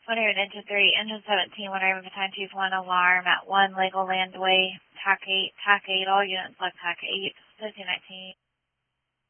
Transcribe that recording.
100 engine 3, engine 17, whatever the time choose 1 alarm at 1 Legoland Way, TAC 8, all units left TAC 8, 1519.